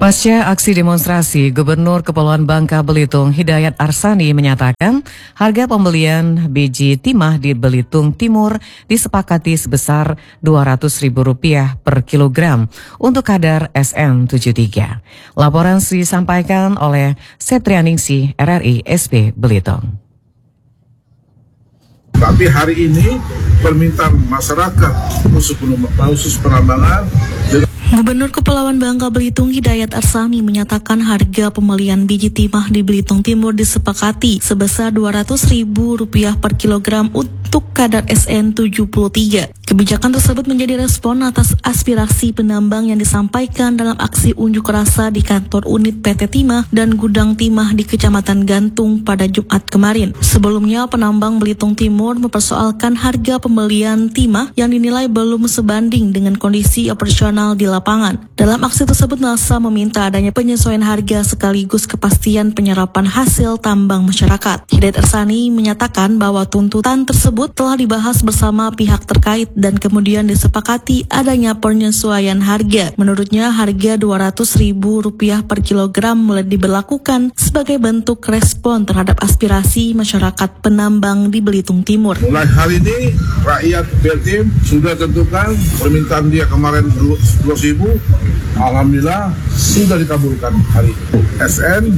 Pasca aksi demonstrasi, Gubernur Kepulauan Bangka Belitung Hidayat Arsani menyatakan harga pembelian biji timah di Belitung Timur disepakati sebesar Rp200.000 per kilogram untuk kadar SN73. Laporan disampaikan oleh Setrianingsih RRI SP Belitung. Tapi hari ini permintaan masyarakat khusus penambangan. Gubernur Kepulauan Bangka Belitung Hidayat Arsani menyatakan harga pembelian biji timah di Belitung Timur disepakati sebesar Rp200.000 per kilogram untuk kadar SN73. Kebijakan tersebut menjadi respon atas aspirasi penambang yang disampaikan dalam aksi unjuk rasa di kantor unit PT Timah dan gudang timah di Kecamatan Gantung pada Jumat kemarin. Sebelumnya, penambang Belitung Timur mempersoalkan harga pembelian timah yang dinilai belum sebanding dengan kondisi operasional di lapangan. Dalam aksi tersebut, massa meminta adanya penyesuaian harga sekaligus kepastian penyerapan hasil tambang masyarakat. Hidayat Arsani menyatakan bahwa tuntutan tersebut telah dibahas bersama pihak terkait dan kemudian disepakati adanya penyesuaian harga. Menurutnya, harga Rp200.000 per kilogram mulai diberlakukan sebagai bentuk respon terhadap aspirasi masyarakat penambang di Belitung Timur. Mulai hari ini, rakyat Belitung sudah tentukan permintaan dia kemarin Rp200.000. Alhamdulillah sudah dikabulkan hari itu. SN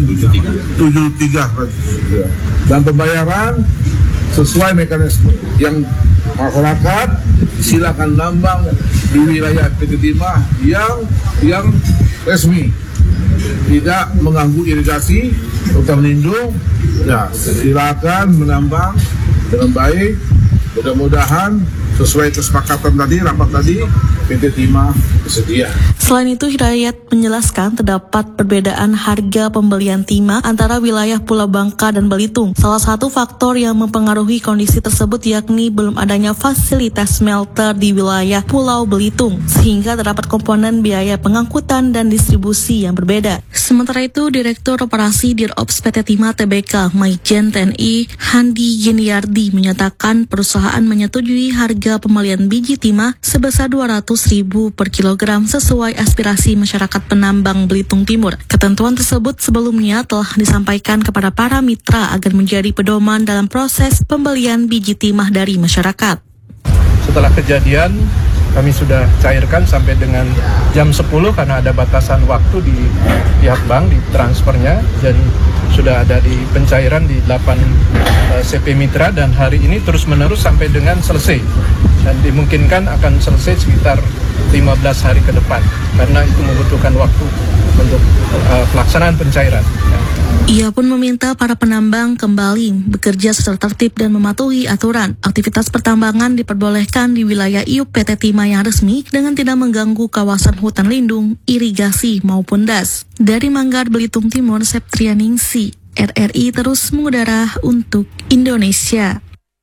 73 dan pembayaran sesuai mekanisme yang masyarakat silakan nambang di wilayah PT Timah yang resmi, tidak mengganggu irigasi hutan lindung. Ya, silakan menambang dengan baik. Mudah-mudahan sesuai kesepakatan tadi, rapat tadi, PT Timah bersedia. Selain itu, Hidayat menjelaskan terdapat perbedaan harga pembelian timah antara wilayah Pulau Bangka dan Belitung. Salah satu faktor yang mempengaruhi kondisi tersebut yakni belum adanya fasilitas smelter di wilayah Pulau Belitung, sehingga terdapat komponen biaya pengangkutan dan distribusi yang berbeda. Sementara itu, Direktur Operasi Dirops PT Timah Tbk Maijen TNI Handi Yeniardi menyatakan perusahaan menyetujui harga pembelian biji timah sebesar Rp200.000 per kilogram sesuai aspirasi masyarakat penambang Belitung Timur. Ketentuan tersebut sebelumnya telah disampaikan kepada para mitra agar menjadi pedoman dalam proses pembelian biji timah dari masyarakat. Setelah kejadian, kami sudah cairkan sampai dengan jam 10 karena ada batasan waktu di pihak bank di transfernya, dan sudah ada di pencairan di 8 CP Mitra, dan hari ini terus menerus sampai dengan selesai, dan dimungkinkan akan selesai sekitar 15 hari ke depan karena itu membutuhkan waktu untuk pelaksanaan pencairan. Ia pun meminta para penambang kembali bekerja secara tertib dan mematuhi aturan. Aktivitas pertambangan diperbolehkan di wilayah IUP PT Timah yang resmi dengan tidak mengganggu kawasan hutan lindung, irigasi maupun das. Dari Manggar, Belitung Timur, Setrianingsih RRI terus mengudara untuk Indonesia.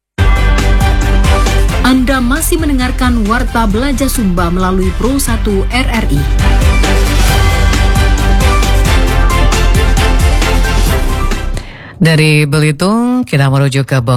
Anda masih mendengarkan Warta Belajar Sumba melalui Pro 1 RRI. Dari Belitung, kita merujuk ke